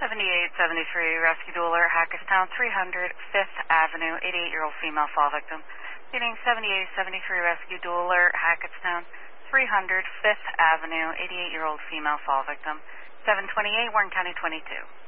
7873 rescue dual alert, Hackettstown, 300 5th Avenue, 88-year-old female fall victim. Getting 7873 rescue dual alert, Hackettstown, 300 5th Avenue, 88-year-old female fall victim. 728 Warren County 22.